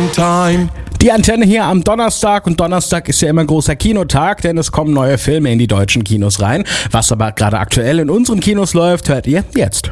time. Die Antenne hier am Donnerstag, und Donnerstag ist ja immer ein großer Kinotag, denn es kommen neue Filme in die deutschen Kinos rein. Was aber gerade aktuell in unseren Kinos läuft, hört ihr jetzt.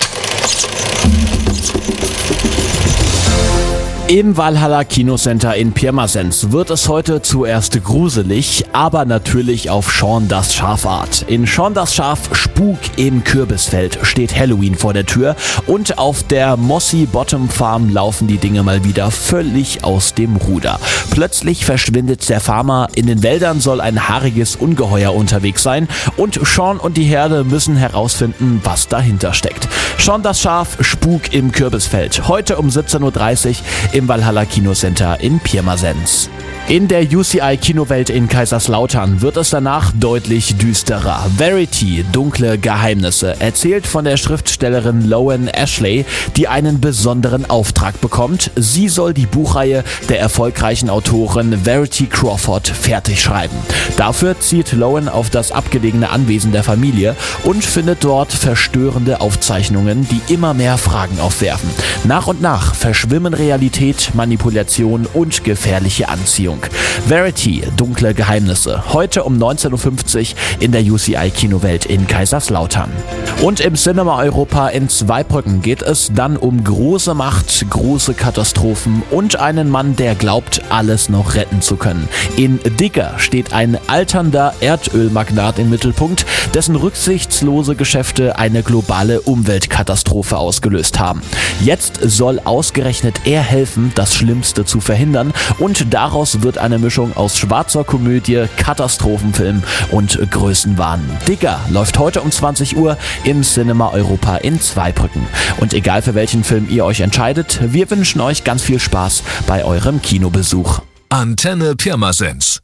Im Valhalla Kinocenter in Pirmasens wird es heute zuerst gruselig, aber natürlich auf Shaun das Schafart. In Shaun das Schaf Spuk im Kürbisfeld steht Halloween vor der Tür und auf der Mossy Bottom Farm laufen die Dinge mal wieder völlig aus dem Ruder. Plötzlich verschwindet der Farmer, in den Wäldern soll ein haariges Ungeheuer unterwegs sein und Shaun und die Herde müssen herausfinden, was dahinter steckt. Shaun das Schaf Spuk im Kürbisfeld, heute um 17:30 Uhr im Valhalla Kinocenter in Pirmasens. In der UCI Kinowelt in Kaiserslautern wird es danach deutlich düsterer. Verity, dunkle Geheimnisse, erzählt von der Schriftstellerin Lowen Ashley, die einen besonderen Auftrag bekommt. Sie soll die Buchreihe der erfolgreichen Autorin Verity Crawford fertig schreiben. Dafür zieht Lowen auf das abgelegene Anwesen der Familie und findet dort verstörende Aufzeichnungen, die immer mehr Fragen aufwerfen. Nach und nach verschwimmen Realität, Manipulation und gefährliche Anziehung. Verity, dunkle Geheimnisse, heute um 19:50 Uhr in der UCI Kinowelt in Kaiserslautern. Und im Cinema Europa in Zweibrücken geht es dann um große Macht, große Katastrophen und einen Mann, der glaubt, alles noch retten zu können. In Digger steht ein alternder Erdölmagnat im Mittelpunkt, dessen rücksichtslose Geschäfte eine globale Umweltkatastrophe ausgelöst haben. Jetzt soll ausgerechnet er helfen, das Schlimmste zu verhindern, und daraus wird eine Mischung aus schwarzer Komödie, Katastrophenfilm und Größenwahn. Digger läuft heute um 20 Uhr im Cinema Europa in Zweibrücken. Und egal für welchen Film ihr euch entscheidet, wir wünschen euch ganz viel Spaß bei eurem Kinobesuch. Antenne Pirmasens.